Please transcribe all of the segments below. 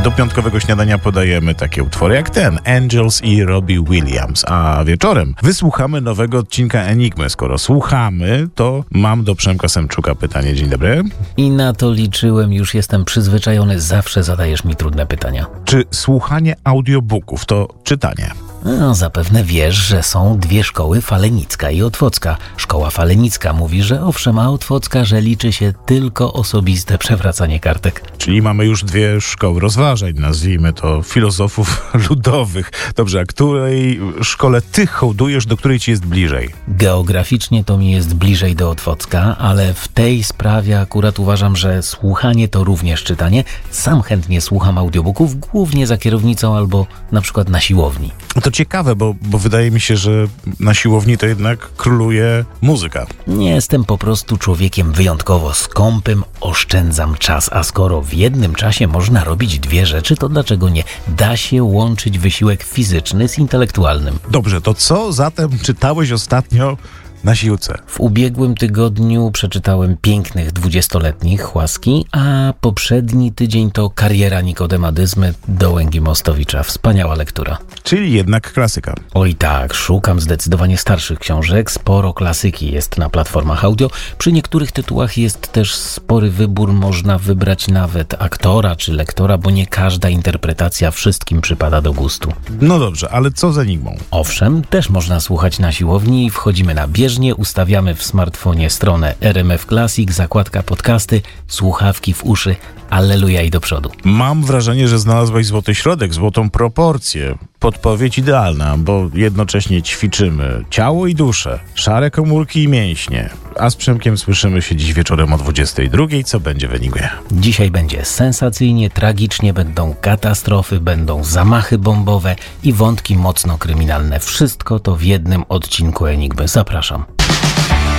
Do piątkowego śniadania podajemy takie utwory jak ten, Angels i Robbie Williams, a wieczorem wysłuchamy nowego odcinka Enigmy. Skoro słuchamy, to mam do Przemka Semczuka pytanie. Dzień dobry. I na to liczyłem, już jestem przyzwyczajony, zawsze zadajesz mi trudne pytania. Czy słuchanie audiobooków to czytanie? No, zapewne wiesz, że są dwie szkoły, Falenicka i Otwocka. Szkoła Falenicka mówi, że owszem, a Otwocka, że liczy się tylko osobiste przewracanie kartek. Czyli mamy już dwie szkoły rozważań, nazwijmy to filozofów ludowych. Dobrze, a której szkole ty hołdujesz, do której ci jest bliżej? Geograficznie to mi jest bliżej do Otwocka, ale w tej sprawie akurat uważam, że słuchanie to również czytanie. Sam chętnie słucham audiobooków, głównie za kierownicą albo na przykład na siłowni. To ciekawe, bo wydaje mi się, że na siłowni to jednak króluje muzyka. Nie jestem po prostu człowiekiem wyjątkowo skąpym, oszczędzam czas, a skoro w jednym czasie można robić dwie rzeczy, to dlaczego nie? Da się łączyć wysiłek fizyczny z intelektualnym. Dobrze, to co zatem czytałeś ostatnio na siłce? W ubiegłym tygodniu przeczytałem Pięknych 20-letnich Łaski, a poprzedni tydzień to Kariera Nikodema Dyzmy Dołęgi Mostowicza. Wspaniała lektura. Czyli jednak klasyka. Oj tak, szukam zdecydowanie starszych książek. Sporo klasyki jest na platformach audio. Przy niektórych tytułach jest też spory wybór. Można wybrać nawet aktora czy lektora, bo nie każda interpretacja wszystkim przypada do gustu. No dobrze, ale co z Enigmą? Owszem, też można słuchać na siłowni. Wchodzimy na bieżnię, ustawiamy w smartfonie stronę RMF Classic, zakładka podcasty, słuchawki w uszy, alleluja i do przodu. Mam wrażenie, że znalazłeś złoty środek, złotą proporcję. Podpowiedź idealna, bo jednocześnie ćwiczymy ciało i duszę, szare komórki i mięśnie. A z Przemkiem słyszymy się dziś wieczorem o 22:00. Co będzie w Enigmie? Dzisiaj będzie sensacyjnie, tragicznie, będą katastrofy, będą zamachy bombowe i wątki mocno kryminalne. Wszystko to w jednym odcinku Enigmy. Zapraszam.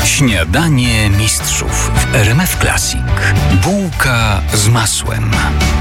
Śniadanie mistrzów w RMF Classic. Bułka z masłem.